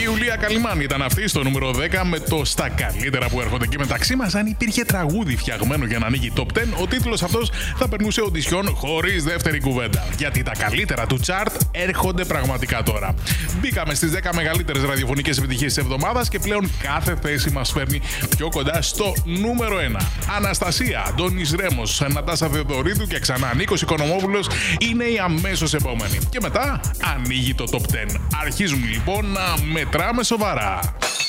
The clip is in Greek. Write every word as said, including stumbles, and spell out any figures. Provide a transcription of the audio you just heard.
Ιουλία Καλιμάνη ήταν αυτή στο νούμερο δέκα με το στα καλύτερα που έρχονται. Και μεταξύ μας, αν υπήρχε τραγούδι φτιαγμένο για να ανοίγει top δέκα, ο τίτλος αυτός θα περνούσε οντισιόν χωρίς δεύτερη κουβέντα. Γιατί τα καλύτερα του chart έρχονται πραγματικά τώρα. Μπήκαμε στις δέκα μεγαλύτερες ραδιοφωνικές επιτυχίες της εβδομάδας και πλέον κάθε θέση μας φέρνει πιο κοντά στο νούμερο ένα. Αναστασία, Αντώνης Ρέμος, Νατάσα Θεοδωρίδου και ξανά Νίκος Οικονομόπουλος είναι οι αμέσως επόμενοι. Και μετά ανοίγει το top δέκα. Αρχίζουμε λοιπόν να μετράμε σοβαρά.